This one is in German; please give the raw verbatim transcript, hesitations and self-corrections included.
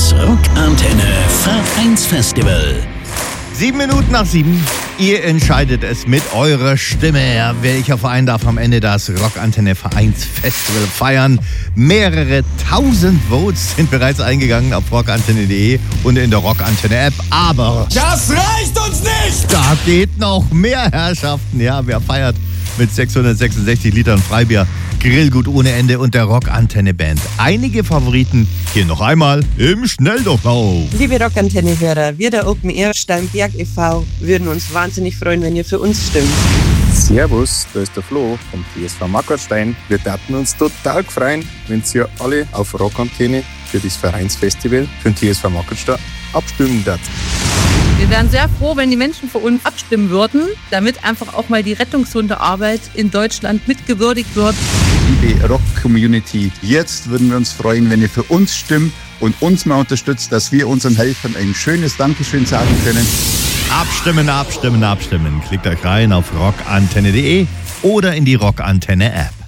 Das Rockantenne Vereinsfestival. Sieben Minuten nach sieben. Ihr entscheidet es mit eurer Stimme. Ja, welcher Verein darf am Ende das Rockantenne Vereinsfestival feiern? Mehrere tausend Votes sind bereits eingegangen auf rockantenne punkt de und in der Rockantenne App. Aber das reicht uns nicht! Da geht noch mehr, Herrschaften. Ja, wer feiert mit sechshundertsechsundsechzig Litern Freibier, Grillgut ohne Ende und der Rockantenne Band. Einige Favoriten hier noch einmal im Schnelldurchlauf. Liebe Rockantenne-Hörer, wir der Open Air Steinberg e V würden uns wahnsinnig freuen, wenn ihr für uns stimmt. Servus, da ist der Flo vom T S V Mackerstein. Wir würden uns total freuen, wenn ihr alle auf Rockantenne für das Vereinsfestival für den T S V Mackerstein abstimmen würdet. Wir wären sehr froh, wenn die Menschen für uns abstimmen würden, damit einfach auch mal die Rettungshundearbeit in Deutschland mitgewürdigt wird. Liebe Rock-Community, jetzt würden wir uns freuen, wenn ihr für uns stimmt und uns mal unterstützt, dass wir unseren Helfern ein schönes Dankeschön sagen können. Abstimmen, abstimmen, abstimmen. Klickt euch rein auf rockantenne punkt de oder in die Rockantenne App.